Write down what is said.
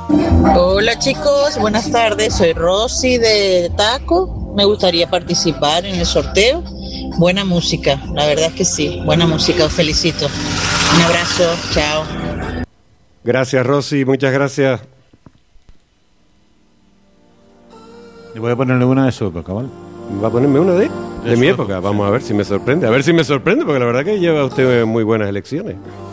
Hola chicos, buenas tardes, soy Rosy de Taco, me gustaría participar en el sorteo. Buena música, la verdad es que sí, buena música, os felicito. Un abrazo, chao. Gracias, Rosy, muchas gracias. Le voy a ponerle una de su época, ¿vale? ¿Va a ponerme una de mi su época? Vamos a ver si me sorprende. A ver si me sorprende, porque la verdad que lleva usted muy buenas elecciones.